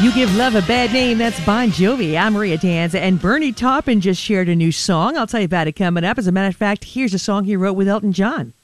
You Give Love a Bad Name, that's Bon Jovi. I'm Maria Danza, and Bernie Taupin just shared a new song. I'll tell you about it coming up. As a matter of fact, here's a song he wrote with Elton John.